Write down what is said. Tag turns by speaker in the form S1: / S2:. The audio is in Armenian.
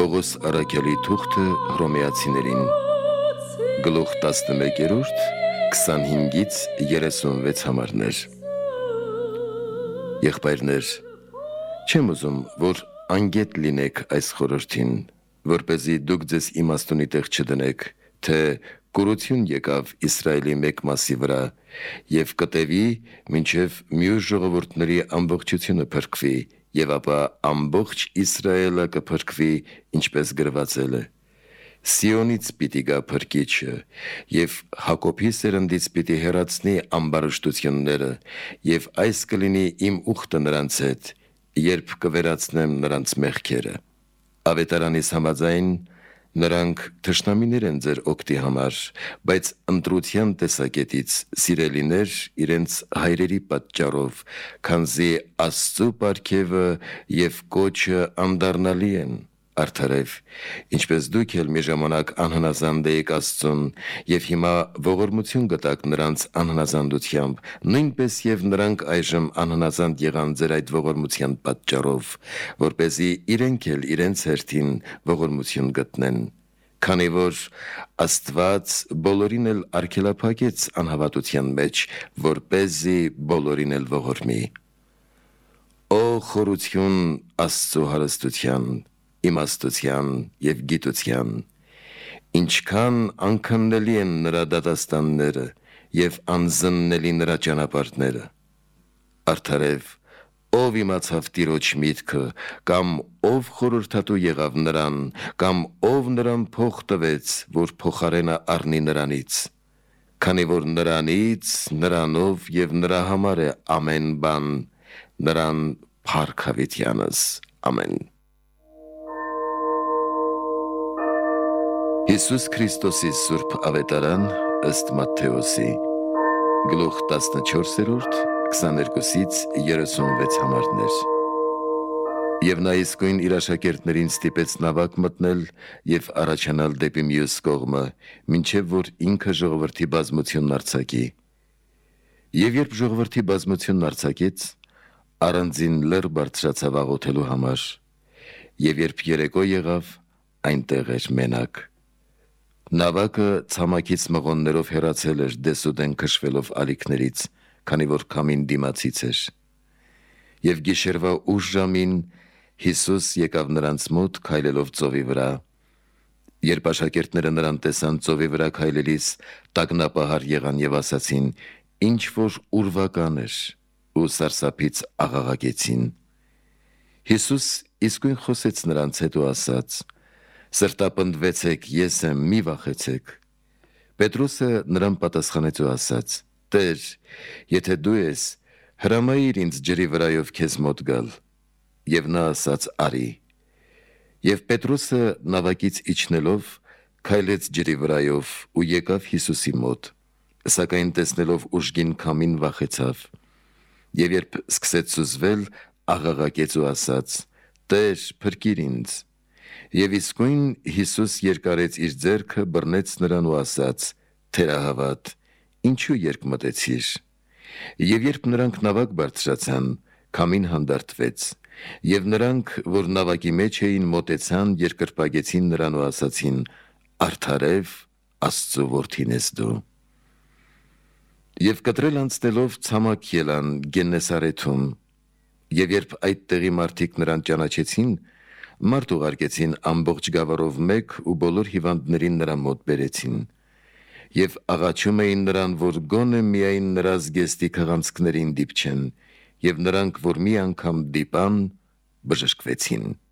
S1: Պողոս Արաքյալի թուղթը Հռոմեացիներին գլուխ 11 25-ից 36 համարներ։ Եղբայրներ, չեմ ուզում, որ անգետ լինեք այս խորհրդին, որպեսզի դուք ձեզ իմաստունի տեղ չդնեք, թե կուրություն եկավ Իսրայելի մեկ մասի վրա և կտևի մինչև մյուս ժողովուրդների ամբողջությունը փրկվի, և ապա ամբողջ Իսրայելը կփրկվի, ինչպես գրվածել է. Սիոնից պիտի գա փրկիչը, և Հակոբի սերնդից պիտի հեռացնի ամբարշտությունները, և այս կլինի իմ ուխտը նրանց հետ, երբ կվերացնեմ նրանց մեղքերը։ Ավետարանիս համաձայն, նրանք թշնամիներ են ձեր օգտի համար, բայց ընտրության տեսակետից սիրելիներ իրենց հայրերի պատճառով, քանզի Աստծու պարգևը և կոչը անդառնալի են, արդարև, ինչպես դուք էլ մի ժամանակ անհնազանդ էիք Աստծուն, և հիմա ողորմություն գտաք նրանց անհնազանդությամբ, նույնպես և նրանք այժմ անհնազանդ եղան ձեր այդ ողորմության պատճառով, որպեսզի իրենք էլ իրենց հերթին ողորմություն գտնեն, քանի որ Աստված բոլորին էլ արգելափակեց անհավատության մեջ, որպեսզի բոլորին էլ ողորմի։ Օ խորություն Աստծու հարստության, իմաստության և գիտության, ինչքան անքննելի են նրա դատաստանները և անզննելի նրա ճանապարհները։ Արդարև, ով իմացավ Տիրոջ միտքը, կամ ով խորհրդատու եղավ նրան, կամ ով նրան փող տվեց, որ փոխարենը առնի նրանից, քանի որ նրանից, նրանով և նրա համար է ամեն բան, նրան փառք հավիտյանս, ամեն։ Հիսուս Քրիստոսի Սուրբ Ավետարան ըստ Մատթեոսի գլուխ 14 22-ից 36 համարներ։ Եվ նա իսկույն իր աշակերտներին ստիպեց նավակ մտնել և առաջանալ դեպի մյուս կողմը, մինչև որ ինքը ժողովրդի բազմությունն արձակի։ Եվ երբ ժողովրդի բազմությունն արձակեց, առանձին լեռ բարձրացավ աղոթելու համար, և երբ երեկո եղավ, այնտեղ էր մենակ։ Նավակը ցամաքից մղոններով հեռացել էր դեսուդեն քշվելով ալիքներից, քանի որ քամին դիմացից էր։ Եվ գիշերվա ուշ ժամին Հիսուս եկավ նրանց մոտ քայլելով ծովի վրա։ Երբ աշակերտները նրան տեսան ծովի վրա քայլելիս, տագնապահար եղան և ասացին. «Ինչ որ ուրվական էր», ու սարսափից աղաղակեցին։ Հիսուս իսկույն խոսեց նրանց հետ ու ասաց. «Սրտապնդվեցեք, ես եմ, մի վախեցեք»։ Պետրոսը նրան պատասխանեց ու ասաց. «Տեր, եթե դու ես, հրամայիր ինձ ջրի վրայով քեզ մոտ գալ»։ Եվ նա ասաց. «Արի»։ Եվ Պետրոսը նավակից իջնելով, քայլեց ջրի վրայով ու եկավ Հիսուսի մոտ, սակայն տեսնելով ուժգին քամին վախեցավ։ Եվ երբ սկսեց սուզվել, աղաղակեց ու ասաց. «Տե՛ր, փրկիր ինձ»։ Եվ իսկույն Հիսուս երկարեց իր ձեռքը, բռնեց նրան ու ասաց. «Թերահավատ, ինչու երկմտեցիր»։ Եվ երբ նրանք նավակ բարձրացան, քամին հանդարտվեց, և նրանք, որ նավակի մեջ էին, մոտեցան, երկրպագեցին նրան ու ասացին. «Արդարև Աստծու որդին ես դու»։ Եվ կտրել անցնելով ցամաք ելան Գեննեսարեթում, և երբ այդ տեղի մարդիկ նրան ճանաչեցին, մարդ ուղարկեցին ամբողջ գավառով մեկ ու բոլոր հիվանդներին նրա մոտ բերեցին։ Եվ աղաչում էին նրան, որ գոնե միայն նրա զգեստի քղանցքներին դիպչեն, և նրանք, որ մի անգամ դիպան, բժշկվեցին։